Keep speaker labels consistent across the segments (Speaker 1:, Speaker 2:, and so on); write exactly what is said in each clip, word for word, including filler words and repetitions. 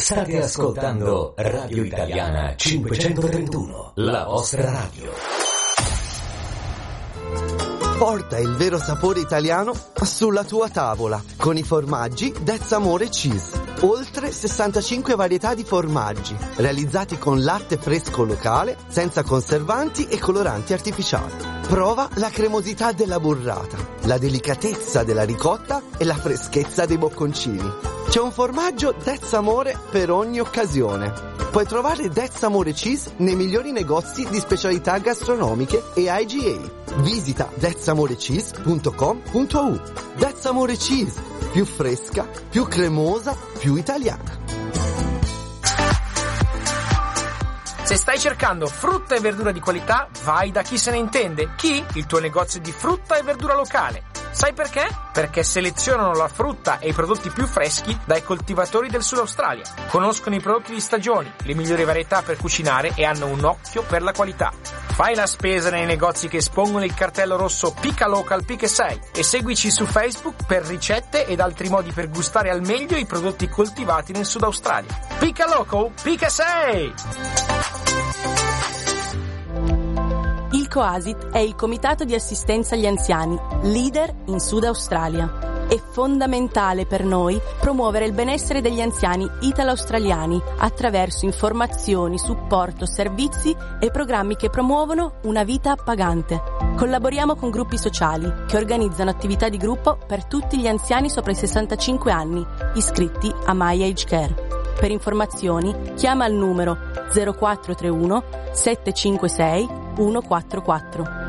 Speaker 1: State ascoltando Radio Italiana cinquecentotrentuno, la vostra radio.
Speaker 2: Porta il vero sapore italiano sulla tua tavola con i formaggi That's Amore Cheese. Oltre sessantacinque varietà di formaggi realizzati con latte fresco locale, senza conservanti e coloranti artificiali. Prova la cremosità della burrata, la delicatezza della ricotta e la freschezza dei bocconcini. C'è un formaggio That's Amore per ogni occasione. Puoi trovare That's Amore Cheese nei migliori negozi di specialità gastronomiche e I G A. Visita that's amore cheese punto com punto a u. That's Amore Cheese, più fresca, più cremosa, più italiana.
Speaker 3: Se stai cercando frutta e verdura di qualità, vai da Chi se ne intende. Chi? Il tuo negozio di frutta e verdura locale. Sai perché? Perché selezionano la frutta e i prodotti più freschi dai coltivatori del Sud Australia. Conoscono i prodotti di stagioni, le migliori varietà per cucinare e hanno un occhio per la qualità. Fai la spesa nei negozi che espongono il cartello rosso Pica Local Pica sei e seguici su Facebook per ricette ed altri modi per gustare al meglio i prodotti coltivati nel Sud Australia. Pica Local Pica sei!
Speaker 4: Il COASIT è il Comitato di Assistenza agli Anziani, leader in Sud Australia. È fondamentale per noi promuovere il benessere degli anziani italo-australiani attraverso informazioni, supporto, servizi e programmi che promuovono una vita appagante. Collaboriamo con gruppi sociali che organizzano attività di gruppo per tutti gli anziani sopra i sessantacinque anni, iscritti a My Age Care. Per informazioni chiama al numero zero quattro tre uno sette cinque sei uno quattro quattro.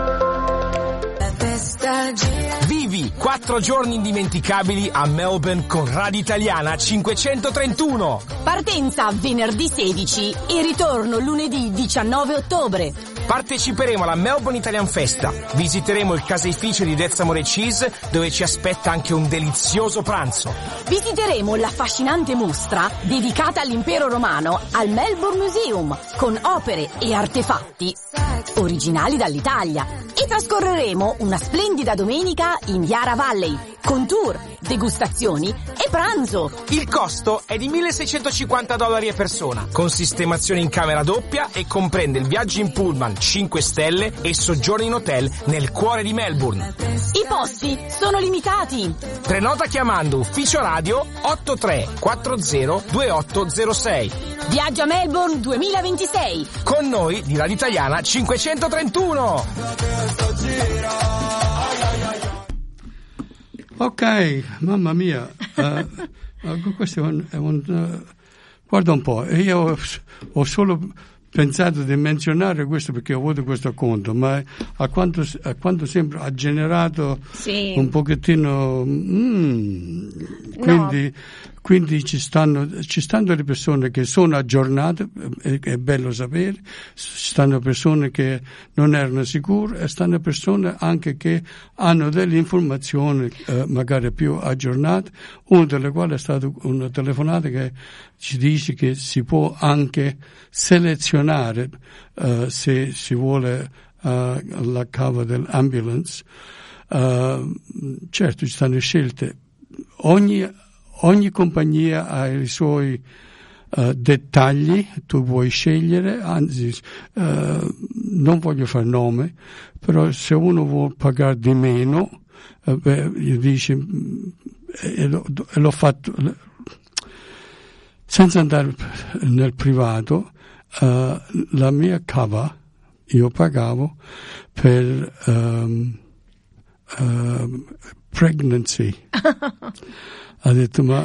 Speaker 3: Vivi quattro giorni indimenticabili a Melbourne con Radio Italiana cinquecentotrentuno.
Speaker 5: Partenza venerdì sedici e ritorno lunedì diciannove ottobre.
Speaker 3: Parteciperemo alla Melbourne Italian Festa. Visiteremo il caseificio di That's Amore Cheese, dove ci aspetta anche un delizioso pranzo.
Speaker 5: Visiteremo l'affascinante mostra dedicata all'impero romano al Melbourne Museum, con opere e artefatti originali dall'Italia. E trascorreremo una splendida domenica in Yarra Valley, con tour, degustazioni e pranzo.
Speaker 3: Il costo è di milleseicentocinquanta dollari a persona, con sistemazione in camera doppia e comprende il viaggio in pullman cinque stelle e soggiorno in hotel nel cuore di Melbourne.
Speaker 5: I posti sono limitati.
Speaker 3: Prenota chiamando ufficio radio otto tre quattro zero due otto zero sei.
Speaker 5: Viaggio a Melbourne duemilaventisei.
Speaker 3: Con noi di Radio Italiana cinquecentotrentuno.
Speaker 6: Ok, mamma mia, uh, questo è un, è un uh, guarda un po', io ho solo pensato di menzionare questo perché ho avuto questo conto, ma a quanto, a quanto sembra ha generato sì. un pochettino mm, quindi, no. quindi ci stanno ci stanno delle persone che sono aggiornate, è, è bello sapere, ci stanno persone che non erano sicure e stanno persone anche che hanno delle informazioni eh, magari più aggiornate, una delle quali è stata una telefonata che ci dice che si può anche selezionare uh, se si vuole uh, la cava dell'ambulance. Uh, certo ci stanno scelte, ogni, ogni compagnia ha i suoi uh, dettagli, tu puoi scegliere, anzi uh, non voglio fare nome, però se uno vuole pagare di meno, uh, beh, io dice e l'ho, e l'ho fatto senza andare nel privato. Uh, la mia cava io pagavo per um, uh, pregnancy. Ha detto ma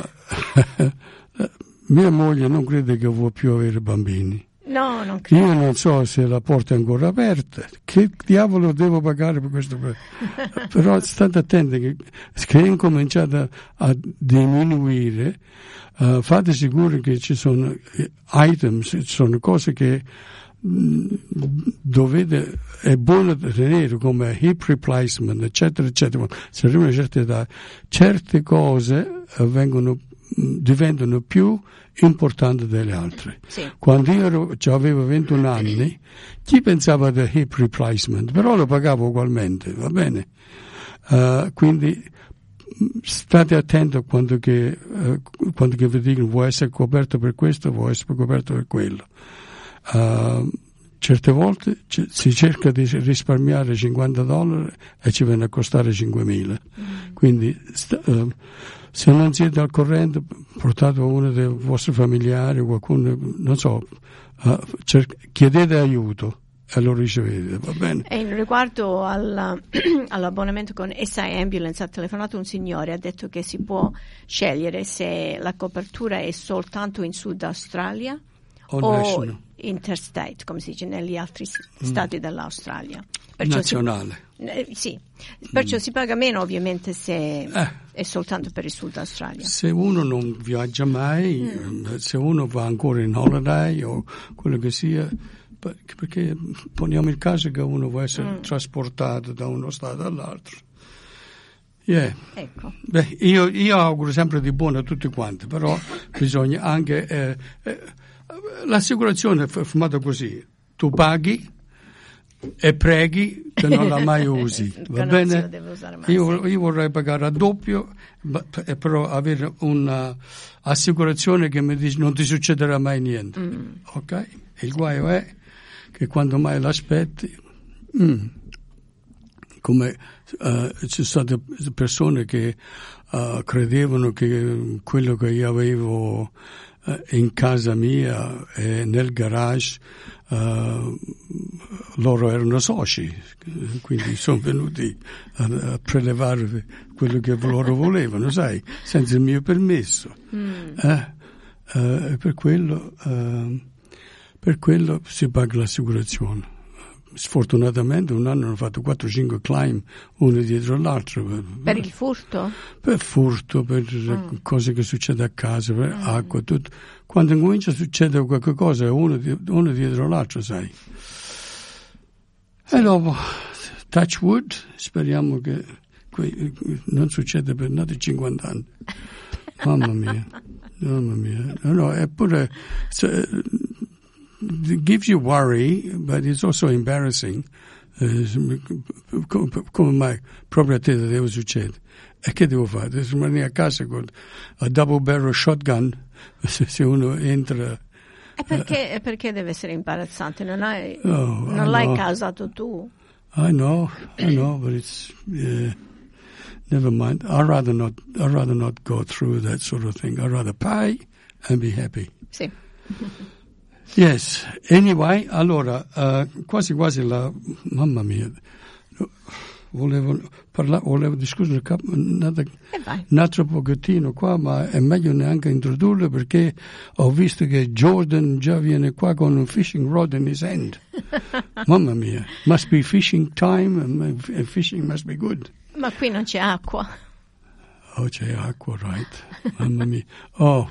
Speaker 6: mia moglie non crede che vuoi più avere bambini.
Speaker 7: No, non credo.
Speaker 6: Io non so se la porta è ancora aperta, che diavolo devo pagare per questo? Però state attenti che, che è incominciata a diminuire. Uh, fate sicuro che ci sono items, ci sono cose che mh, dovete, è buono tenere come hip replacement, eccetera, eccetera. Se arriva a una certa età, certe cose uh, vengono, mh, diventano più importanti delle altre.
Speaker 7: Sì.
Speaker 6: Quando io ero, cioè avevo ventuno anni, chi pensava del hip replacement? Però lo pagavo ugualmente, va bene? Uh, quindi state attenti quando che, eh, quando che vi dicono vuoi essere coperto per questo, vuoi essere coperto per quello. Uh, certe volte c- si cerca di risparmiare cinquanta dollari e ci viene a costare cinquemila. Mm. Quindi sta, uh, se non siete al corrente, portate uno dei vostri familiari, qualcuno, non so, uh, cer- chiedete aiuto e lo ricevete, va bene?
Speaker 7: E in riguardo al, all'abbonamento con S I Ambulance ha telefonato un signore, ha detto che si può scegliere se la copertura è soltanto in Sud Australia
Speaker 6: o,
Speaker 7: o interstate, come si dice negli altri stati mm. dell'Australia. Perciò
Speaker 6: nazionale.
Speaker 7: Si, eh, sì, perciò mm. si paga meno ovviamente se
Speaker 6: eh.
Speaker 7: è soltanto per il Sud Australia.
Speaker 6: Se uno non viaggia mai, mm. se uno va ancora in holiday o quello che sia, perché poniamo il caso che uno vuole essere mm. trasportato da uno stato all'altro. Yeah.
Speaker 7: Ecco.
Speaker 6: Beh, io, io auguro sempre di buono a tutti quanti, però bisogna anche eh, eh, l'assicurazione è formata così: tu paghi e preghi che non la mai usi, va bene? Mai, io, sì. io vorrei pagare a doppio, però avere un'assicurazione che mi dice non ti succederà mai niente. Mm. Ok? Il guaio è che quando mai l'aspetti, mm, come uh, ci sono state persone che uh, credevano che quello che io avevo uh, in casa mia e nel garage, uh, loro erano soci, quindi sono venuti a, a prelevare quello che loro volevano, sai, senza il mio permesso. Mm. Eh, uh, per quello... Uh, Per quello si paga l'assicurazione. Sfortunatamente un anno hanno fatto quattro cinque claim, uno dietro l'altro. Per,
Speaker 7: per il furto?
Speaker 6: Per furto, per mm. cose che succede a casa, per mm. acqua, tutto. Quando comincia a succedere qualche cosa, uno, uno dietro l'altro, sai. Sì. E dopo, touch wood, speriamo che non succeda per altri cinquanta anni. Mamma mia, mamma mia. No, eppure... Se, it gives you worry, but it's also embarrassing. Uh, come mai proprio a te deve succedere? E che devo fare? Devo rimanere a casa con a double barrel shotgun se uno entra.
Speaker 7: E perché, uh, perché deve essere imbarazzante? Non, hai, oh, non l'hai causato tu?
Speaker 6: I know, I know, but it's yeah, never mind. I'd rather not. I'd rather not go through that sort of thing. I'd rather pay and be happy.
Speaker 7: Sì.
Speaker 6: Yes, anyway, allora, uh, quasi quasi la, mamma mia, volevo parlare, volevo discutere un altro pochettino qua, ma è meglio neanche introdurlo perché ho visto che Jordan già viene qua con un fishing rod in his hand. Mamma mia, must be fishing time and fishing must be good.
Speaker 7: Ma qui non c'è acqua.
Speaker 6: Oh, c'è acqua, right, mamma mia. Oh,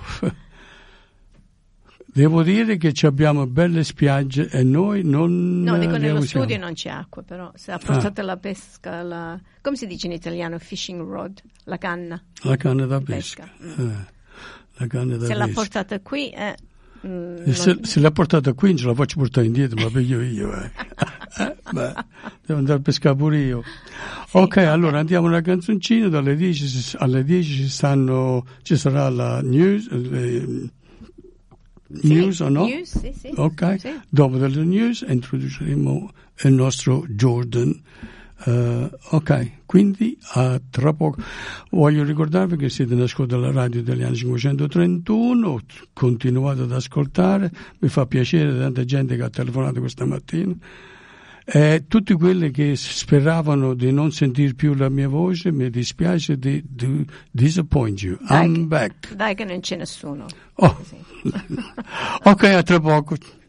Speaker 6: devo dire che abbiamo belle spiagge e noi non...
Speaker 7: No, dico nello usiamo. Studio non c'è acqua, però se ha portato ah. la pesca, la, come si dice in italiano, fishing rod, la canna.
Speaker 6: La canna da pesca. pesca. Mm. Eh, la canna da
Speaker 7: se
Speaker 6: pesca.
Speaker 7: l'ha portata qui... Eh, mm,
Speaker 6: se,
Speaker 7: non...
Speaker 6: se l'ha portata qui non ce la faccio portare indietro, ma vedo io. Eh. eh, beh, devo andare a pescare pure io. Sì, ok, okay, allora andiamo una canzoncina, dalle dieci alle dieci ci, stanno, ci sarà la news... Le, News
Speaker 7: sì,
Speaker 6: o no?
Speaker 7: News, sì, sì.
Speaker 6: Ok,
Speaker 7: sì.
Speaker 6: Dopo delle news introduceremo il nostro Jordan. Uh, ok, quindi a tra poco. Voglio ricordarvi che siete in ascolto della radio italiana cinquecentotrentuno, continuate ad ascoltare, mi fa piacere tanta gente che ha telefonato questa mattina. E tutti quelli che speravano di non sentire più la mia voce, mi dispiace di, di disappoint you.
Speaker 7: Dai,
Speaker 6: I'm back.
Speaker 7: Dai che non c'è nessuno.
Speaker 6: Oh. Ok, a tra poco.